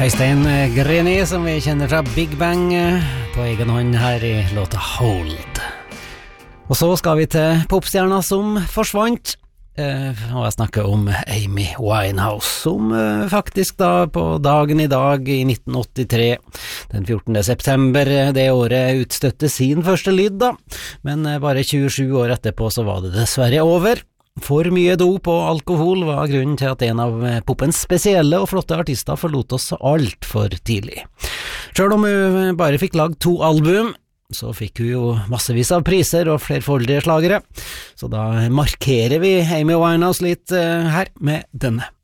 Øystein Greni, som vi kjenner fra Big Bang, på egen hånd her i låta Hold. Og så skal vi til popstjerna som forsvant, og jeg snakker om Amy Winehouse, som faktisk da på dagen i dag i 1983, den 14. september det året, utstøtte sin første lyd da, men bare 27 år etterpå så var det dessverre over. For mye dop og alkohol var grunnen til at en av popens spesielle og flotte artister forlot oss alt for tidlig. Selv om hun bare fikk lagd 2 album, så fikk hun jo massevis av priser og flerfoldige slagere, så da markerer vi Amy Winehouse litt her med denne.